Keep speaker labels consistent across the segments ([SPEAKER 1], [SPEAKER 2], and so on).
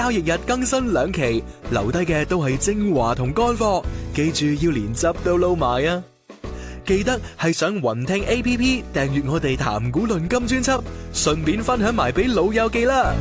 [SPEAKER 1] 交易日更新2期，留低嘅都係精華同乾貨，記住要連汁都撈埋啊！記得係上雲聽 APP 訂閱我哋談股論金專輯，順便分享埋俾老友記啦！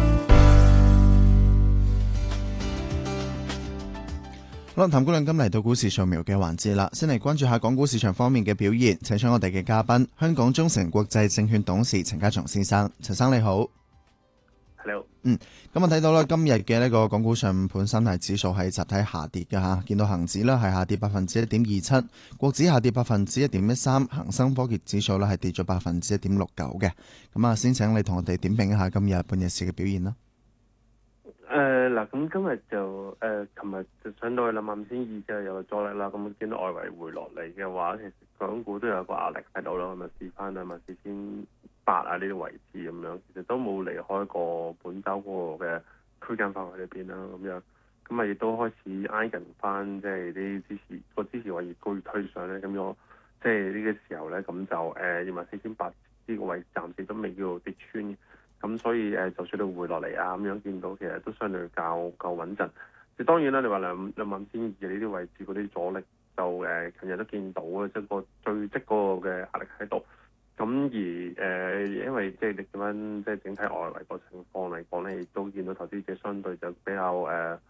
[SPEAKER 2] 好啦，談股論金嚟到股市掃描嘅環節啦，先嚟關注下港股市場方面嘅表現，請出我哋嘅嘉賓，香港中誠國際證券董事陳家松先生。陳生你好。
[SPEAKER 3] Hello。
[SPEAKER 2] 咁我睇到啦，今日嘅呢個港股上半身係指數係集體下跌嘅吓，見到恒指呢係下跌1.27%，國指下跌1.13%，恒生科技指數呢係跌咗1.69%嘅。咁啊，先請你同我哋點評一下今日半日市嘅表現啦。
[SPEAKER 3] 嗱，咁今日就琴日就上到去25000之後有個阻力啦，咁見到外圍回落嚟嘅話，其實港股都有個壓力喺度啦，咁啊試翻24800啊呢啲位置咁樣，其實都冇離開過本週嗰個嘅區間範圍裏邊啦，咁啊亦都開始挨近翻，即係啲支持位越高越推上咧，咁樣即係呢個時候咧，咁就24800呢個位暫時都未叫做跌穿嘅。咁所以就算到回落嚟啊，咁樣見到其實都相對夠穩陣。即當然啦，你話25200呢啲位置嗰啲阻力就近日都見到嘅，即係個累積嗰個嘅壓力喺度。咁而因為即係你點樣即係整體外圍個情況嚟講咧，亦都見到投資者相對就比較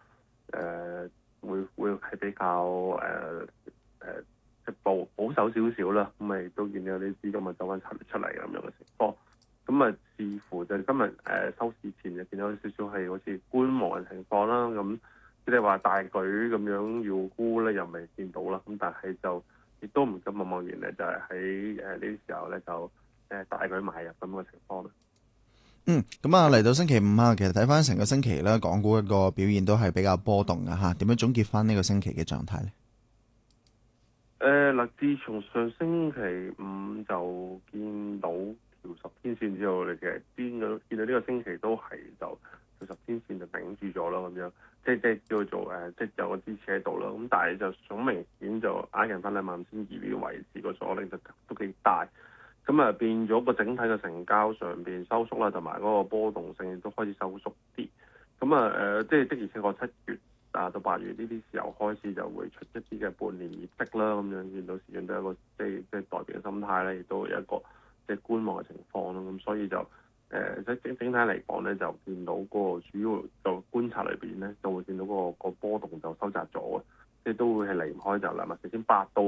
[SPEAKER 3] 會係比較即係保守少少啦。咁咪都見到有啲資金咪走翻出嚟咁樣嘅情況。咁啊，似乎就今日收市前就見到少少係好似觀望嘅情況啦。咁即係話大舉咁樣要沽咧，又未見到啦。咁但係就亦都唔咁望然咧，就係喺呢啲時候咧就大舉買入咁嘅情況啦。
[SPEAKER 2] 咁啊嚟到星期五啊，其實睇翻成個星期咧，港股一個表現都係比較波動嘅嚇。點樣總結翻呢個星期嘅狀態咧？
[SPEAKER 3] 嗱，自從上星期五就見到條10天線之後，你其實見到呢個星期都係就條10天線就頂住咗啦，咁樣即係叫做即係有個支持喺度啦。咁但係就好明顯就挨近翻25200呢個位置個阻力就都幾大。咁啊變咗個整體嘅成交上邊收縮啦，同埋嗰個波動性亦都開始收縮啲。咁啊即係的而且確7月到8月呢啲時候開始就會出一啲嘅半年業績啦，咁樣見到市場都有一個即係代表嘅心態咧，亦都有一個即係觀望嘅情況啦。咁所以就整體嚟講咧，就見到嗰個主要就觀察裏邊咧，就會見到個波動就收窄咗嘅，即係都會係離唔開就24800到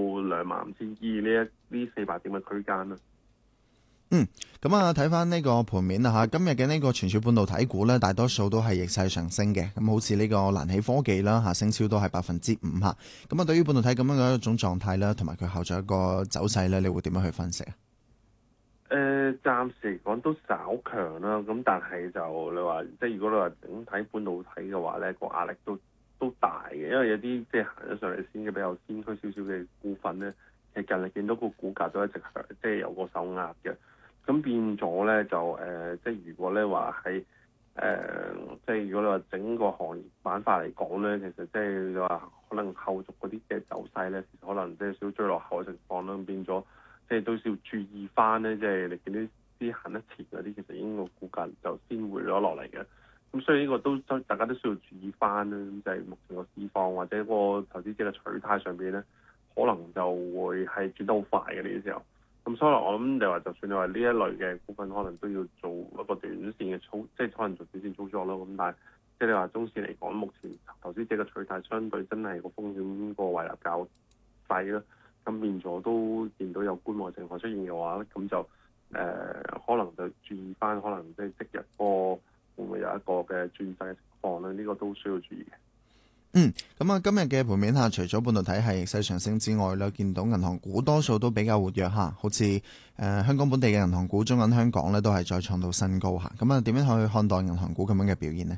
[SPEAKER 3] 25200呢400點嘅區間啦。
[SPEAKER 2] 咁啊，睇翻呢個盤面啦嚇，今日嘅呢個存儲半導體股咧，大多數都係逆勢上升嘅。咁好似呢個蘭起科技啦嚇，升超都係5%嚇。咁啊，對於半導體咁樣嘅一種狀態啦，同埋佢後續一個走勢咧，你會點樣去分析啊？
[SPEAKER 3] 暫時嚟講都稍強啦，咁但係就你話即係如果你話整體半導體嘅話咧，個壓力都大嘅，因為有啲即係行咗上嚟先嘅比較先驅少少嘅股份咧，其實近日見到個股價都一直即係有個受壓嘅。咁變咗咧就即係如果咧話係即係如果你話整個行業板塊嚟講咧，其實即係你話可能後續嗰啲嘅走勢咧，其實可能即係少追落後嘅情況啦，變咗即係都需要注意翻咧，即係你見到啲行得前嗰啲，其實已經個股價就先回咗落嚟嘅。咁所以呢個都大家都需要注意翻啦，咁就係目前個市況或者個投資者嘅取態上邊咧，可能就會係轉得好快嘅呢啲時候。咁所以我諗你話，就算你話呢一類嘅股份，可能都要做一個短線嘅即係可能做短線操作咯。咁但係即係你話中線嚟講，目前投資者嘅取態相對真係個風險個胃納較細啦。咁變咗都見到有觀望情況出現嘅話，咁就可能就注意翻，可能即係即日會唔會有一個嘅轉勢嘅情況咧？呢個都需要注意嘅。
[SPEAKER 2] 咁啊，今日嘅盤面下，除咗半導體係逆勢上升之外咧，見到銀行股多數都比較活躍嚇，好似香港本地嘅銀行股，中銀香港咧都係再創到新高嚇。咁啊，點樣去看待銀行股咁樣嘅表現呢？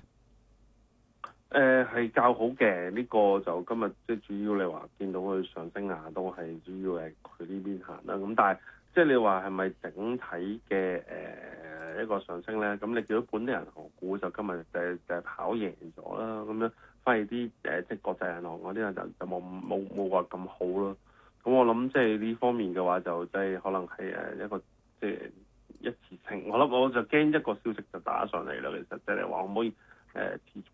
[SPEAKER 3] 係較好嘅，呢個就今日即係主要你話見到佢上升啊，都係主要係佢呢邊行啦。咁但係即係你話係咪整體嘅一個上升咧？咁你見到本地銀行股就今日就係跑贏咗啦，咁樣反而啲即係國際銀行嗰啲就冇話咁好咯。咁我諗即係呢方面嘅話，就即係可能係一個即係一次性。我諗我就驚一個消息就打上嚟啦。其實即係話可唔可以持續